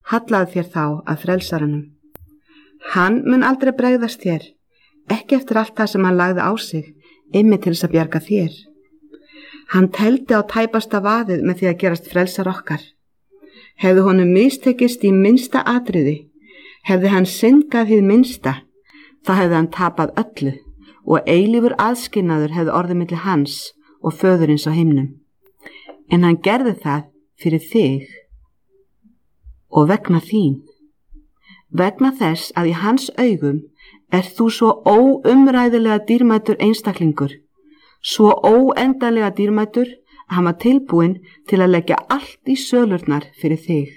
hallaðu þér þá að frelsaranum. Hann mun aldrei bregðast þér, ekki eftir allt það sem hann lagði á sig, einmitt til þess að bjarga þér. Hann tældi á tæpasta vaðið með því að gerast frelsar okkar. Hefði honum mistekist í minnsta atriði, hefði hann syndgað hið minnsta, þá hefði hann tapað öllu og eilífur aðskilnaður hefði orðið milli hans og föðurins á himnum. En hann gerði það fyrir þig og vegna þín. Vegna þess að í hans augum þú svo óumræðilega dýrmætur einstaklingur, svo óendanlega dýrmætur að hann var tilbúinn til að leggja allt í sölurnar fyrir þig.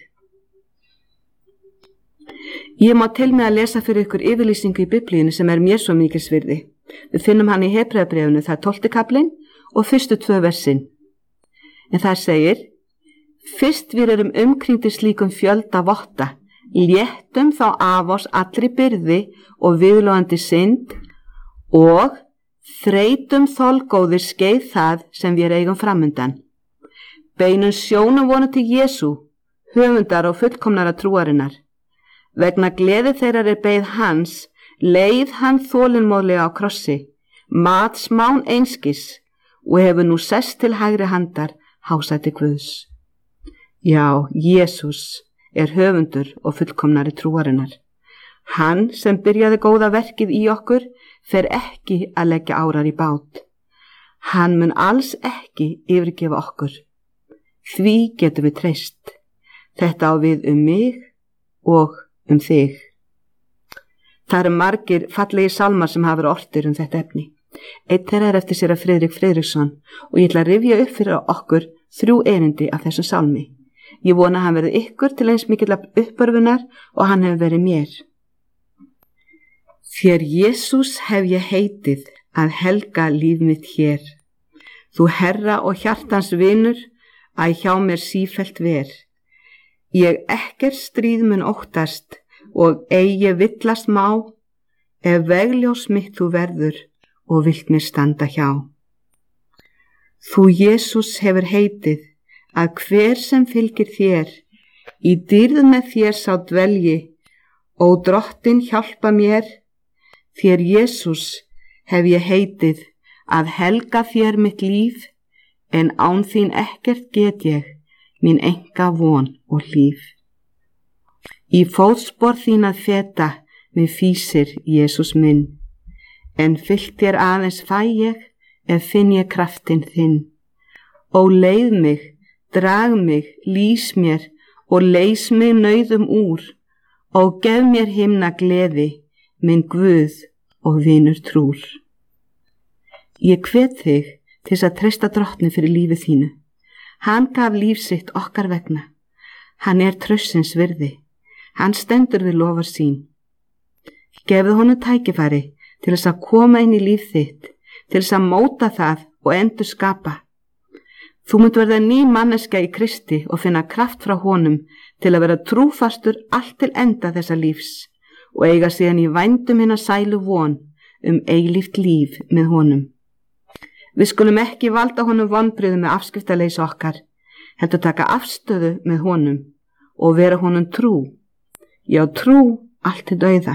Ég má til með að lesa fyrir ykkur yfirlýsingu í Biblíunni sem mér svo mikils virði. Við finnum hann í Hebreabréfinu, það 12. kaflinn og fyrstu 2 versin. En það segir: Fyrst við erum umkringdir slíkum fjölda votta, léttum þá af oss allri byrði og viðlóðandi synd og þreytum þolgóðir skeið það sem við eigum framundan. Beinum sjónum vonu til Jesú, höfundar og fullkomnara trúarinnar. Vegna gleði þeirrar beið hans, leið hann þolinmóðlega á krossi, mat smán einskis og hefur nú sest til hægri handar hásæti Guðs. Já, Jesús höfundur og fullkomnari trúarinnar. Hann sem byrjaði góða verkið í okkur fer ekki að leggja árar í bát. Hann mun alls ekki yfirgefa okkur. Því getum við treyst. Þetta á við mig og þig. Það eru margir fallegi sálmar sem hafa verið ortir þetta efni. Einn þeirra eftir séra Friðrik Friðriksson og ég ætla að rifja upp fyrir okkur 3 erindi af þessum sálmi. Ég vona að hann verði ykkur til eins mikilla uppörfunar og hann hefur verið mér. Þér Jesús hef ég heitið að helga líf mitt hér. Þú Herra og hjartans vinur, að hjá mér sífellt ver. Ég ekkert stríð mun óttast og eigi villast má, ef vegljós mitt þú verður og vilt mér standa hjá. Þú Jesús hefur heitið að hver sem fylgir þér, í dýrð með þér sá dvelji, og Drottinn hjálpa mér, þér Jesús hef ég heitið að helga þér mitt líf, en án þín ekkert get ég, mín enga von og líf. Í fótspor þín að feta mig fýsir Jesús minn, en fylgt þér aðeins fæ ég, ef finn ég kraftinn þinn. Ó leið mig, drag mig, lýs mér og leys mig nauðum úr og gef mér himna gleði, minn Guð og vinur trúr. Ég hvet þig til að treysta Drottni fyrir lífi þínu. Hann gaf líf sitt okkar vegna. Hann traustsins virði. Hann stendur við lofar sín. Gefðu honum tækifæri til þess að koma inn í líf þitt, til þess að móta það og endurskapa. Þú munt verða ný manneskja í Kristi og finna kraft frá honum til að vera trúfastur allt til enda þessa lífs og eiga síðan í vændum hinna sælu von eilíft líf með honum. Við skulum ekki valda honum vonbrigðum með afskiptaleysi okkar, heldur taka afstöðu með honum og vera honum trú. Já, trú allt til dauða.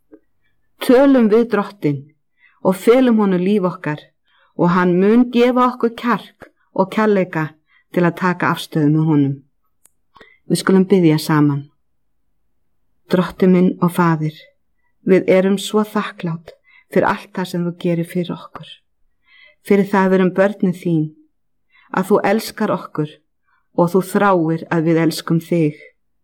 Tölum við Drottinn og felum honum líf okkar og hann mun gefa okkur kjark og kærleika til að taka afstöðu með honum. Við skulum biðja saman. Drottinn minn og Faðir, við erum svo þakklátt fyrir allt það sem þú gerir fyrir okkur. Fyrir það við erum börnin þín, að þú elskar okkur og þú þráir að við elskum þig.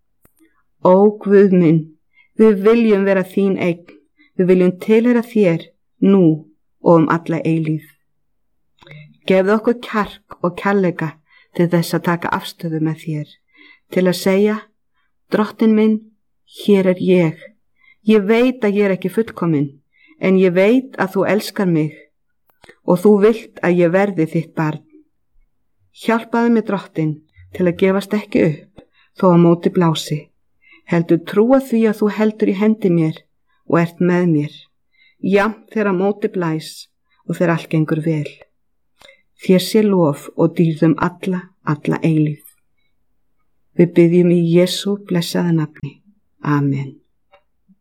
Ó Guð minn, við viljum vera þín eign, við viljum tilheyra þér nú og alla eilíf. Gefðu okkur kjark og kærleika til þess að taka afstöðu með þér, til að segja: Drottinn minn, hér ég. Ég veit að ég ekki fullkomin, en ég veit að þú elskar mig og þú vilt að ég verði þitt barn. Hjálpaðu mér, Drottinn, til að gefast ekki upp þó á móti blási. Heldur trúa því að þú heldur í hendi mér og ert með mér, jafnt þegar á móti blæs og þegar allt gengur vel. Þér sé lof og dýrðum alla eilíf. Við biðjum í Jesú blessaða nafni. Amen.